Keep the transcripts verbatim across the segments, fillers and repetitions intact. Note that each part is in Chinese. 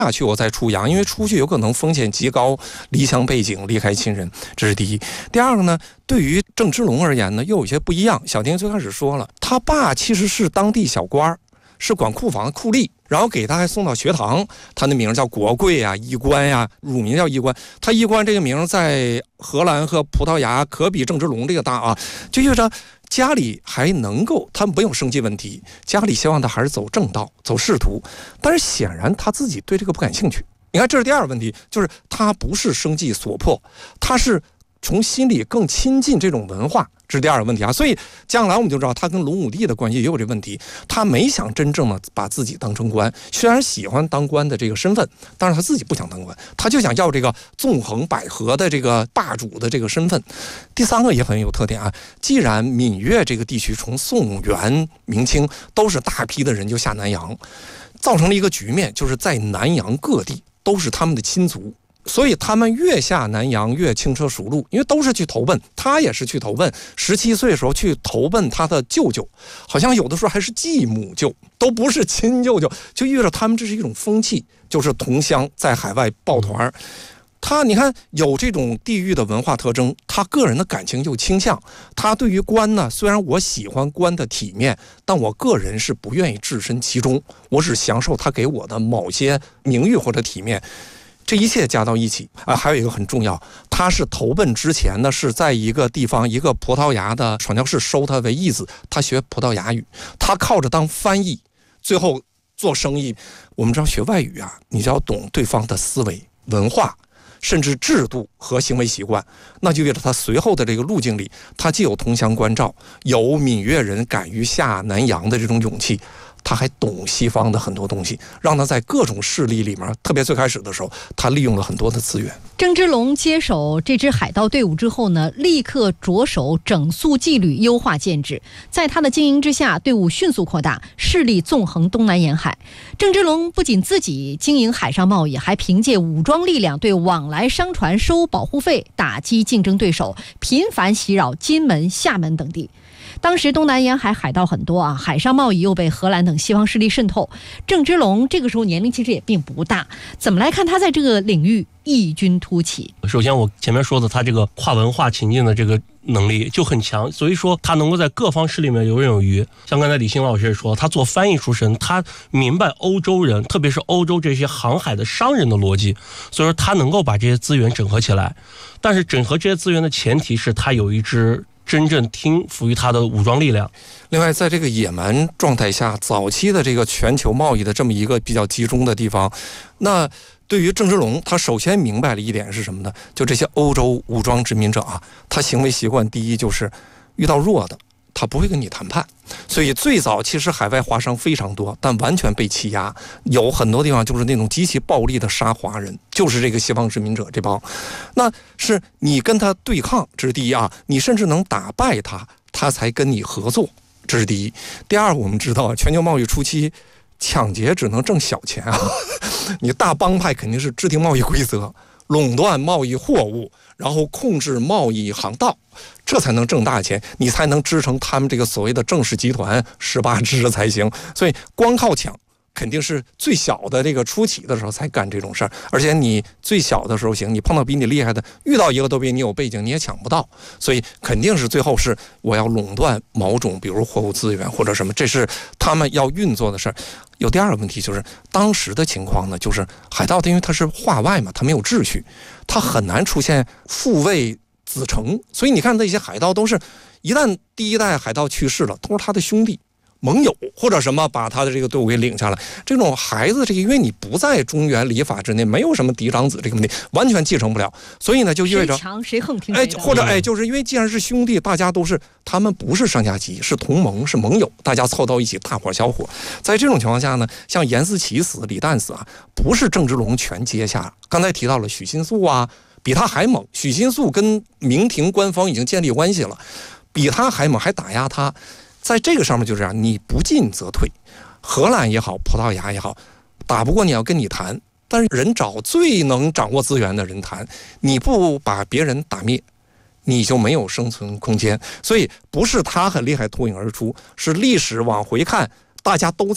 下去我再出洋，因为出去有可能风险极高，离乡背井，离开亲人，这是第一。第二个呢，对于郑芝龙而言呢，又有些不一样。小丁最开始说了，他爸其实是当地小官，是管库房的库吏，然后给他还送到学堂，他的名叫国贵啊，衣冠呀、啊，乳名叫衣冠。他衣冠这个名在荷兰和葡萄牙可比郑芝龙这个大啊，就意味着家里还能够，他没有生计问题，家里希望他还是走正道，走仕途，但是显然他自己对这个不感兴趣。你看，这是第二个问题，就是他不是生计所迫，他是从心里更亲近这种文化，这是第二个问题啊。所以将来我们就知道，他跟龙武帝的关系也有这问题，他没想真正的把自己当成官，虽然喜欢当官的这个身份，但是他自己不想当官，他就想要这个纵横捭阖的这个霸主的这个身份。第三个也很有特点啊，既然闽粤这个地区从宋元明清都是大批的人就下南洋，造成了一个局面，就是在南洋各地都是他们的亲族，所以他们越下南洋越轻车熟路，因为都是去投奔，他也是去投奔。十七岁的时候去投奔他的舅舅，好像有的时候还是继母舅，都不是亲舅舅，就意味着他们这是一种风气，就是同乡在海外抱团。他你看有这种地域的文化特征，他个人的感情又倾向，他对于官呢，虽然我喜欢官的体面，但我个人是不愿意置身其中，我只享受他给我的某些名誉或者体面。这一切加到一起啊，还有一个很重要，他是投奔之前呢，是在一个地方，一个葡萄牙的传教士收他为义子，他学葡萄牙语，他靠着当翻译，最后做生意。我们知道学外语啊，你就要懂对方的思维、文化，甚至制度和行为习惯，那就意味着他随后的这个路径里，他既有同乡关照，有闽粤人敢于下南洋的这种勇气，他还懂西方的很多东西，让他在各种势力里面，特别最开始的时候，他利用了很多的资源。 郑芝龙接手这支海盗队伍之后呢，立刻着手整肃纪律，优化建制。在他的经营之下，队伍迅速扩大，势力纵横东南沿海。郑芝龙不仅自己经营海上贸易，还凭借武装力量对往来商船收保护费，打击竞争对手，频繁袭扰金门、厦门等地。当时东南沿海海盗很多啊，海上贸易又被荷兰等西方势力渗透。郑芝龙这个时候年龄其实也并不大，怎么来看他在这个领域异军突起？ 首先我前面说的，他这个跨文化情境的这个能力就很强，所以说他能够在各方势力里面游刃有余。像刚才李欣老师也说，他做翻译出身，他明白欧洲人，特别是欧洲这些航海的商人的逻辑，所以说他能够把这些资源整合起来。但是整合这些资源的前提是他有一支真正听服于他的武装力量。 另外，在这个野蛮状态下，早期的这个全球贸易的这么一个比较集中的地方，那对于郑芝龙，他首先明白了一点是什么呢？就这些欧洲武装殖民者啊，他行为习惯第一就是遇到弱的，他不会跟你谈判。所以最早其实海外华商非常多，但完全被欺压，有很多地方就是那种极其暴力的杀华人，就是这个西方殖民者这帮。那是你跟他对抗，这是第一啊，你甚至能打败他，他才跟你合作，这是第一。第二，我们知道全球贸易初期抢劫只能挣小钱啊，你大帮派肯定是制定贸易规则，垄断贸易货物，然后控制贸易航道，这才能挣大钱，你才能支撑他们这个所谓的正式集团十八支才行。所以光靠抢肯定是最小的这个初期的时候才干这种事儿，而且你最小的时候行，你碰到比你厉害的，遇到一个都比你有背景，你也抢不到，所以肯定是最后是我要垄断某种，比如货物资源或者什么，这是他们要运作的事儿。有第二个问题就是当时的情况呢，就是海盗因为它是化外嘛，它没有秩序，它很难出现父位子承，所以你看那些海盗都是一旦第一代海盗去世了，都是他的兄弟盟友或者什么把他的这个队伍给领下来。这种孩子这个因为你不在中原礼法之内，没有什么嫡长子这个问题，完全继承不了，所以呢就意味着谁强谁横听谁的， 哎，或者哎，就是因为既然是兄弟，大家都是他们不是上下级，是同盟，是盟友，大家凑到一起大伙小伙。在这种情况下呢，像严思齐死、李旦死啊，不是郑芝龙全接下。刚才提到了许新素啊，比他还猛。许新素跟明廷官方已经建立关系了，比他还猛，还打压他。在这个上面就这样，你不进则退。荷兰也好，葡萄牙也好，打不过你要跟你谈，但是人找最能掌握资源的人谈，你不把别人打灭，你就没有生存空间。所以不是他很厉害脱颖而出，是历史往回看，大家都在打，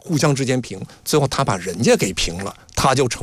互相之间平，最后他把人家给平了，他就成